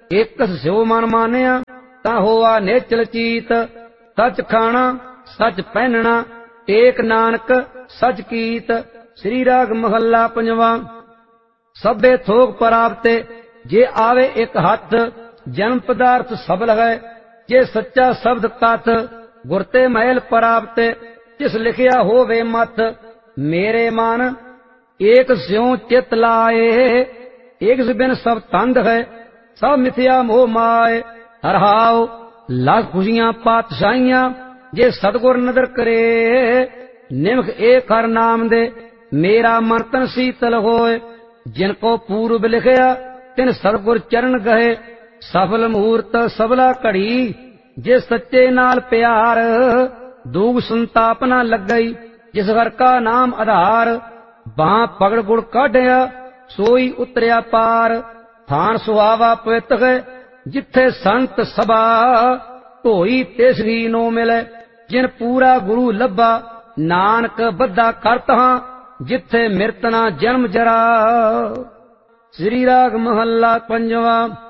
एकस स्यो मन मानिया ता होआ नेचल चीत। सच खाना सच पहनना टेक नानक सच कीत। श्री राग महला पंजवा। सभे थोक परावते जे आवे एक हथ। जन्म पदार्थ सब लगे जे सच्चा शब्द कथ। गुरते महल परावते जिस लिखिया होवे मथ। मेरे मन एक स्यों चित लाए एक बिन सब तंद है। सब मिथ्या मोह माए हरहाओ लाख खुशियां पातशाहियां जे सतगुर नदर करे। निमख एक हर नाम दे मेरा मन तन शीतल होए। जिनको पूर्व लिखया तिन सतगुर चरण गए। सफल मुहूर्त सबला घड़ी जे सच्चे नाल प्यार। दूग संताप न लग गई जिस घर का नाम आधार। बां पगड़ गुड़ काढ़िया सोई उतरिया पार। थान सुहावा पवित्र है जिथे संत सभा। ढोई तेसरी नो मिले जिन पूरा गुरु लब्बा। नानक बद्धा करत हां जिथे मिरतना जन्म जरा। श्री राग महला पंजवा।